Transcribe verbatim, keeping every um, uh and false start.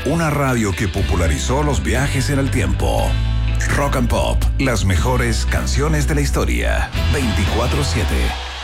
una radio que popularizó los viajes en el tiempo. Rock and Pop, las mejores canciones de la historia. veinticuatro siete.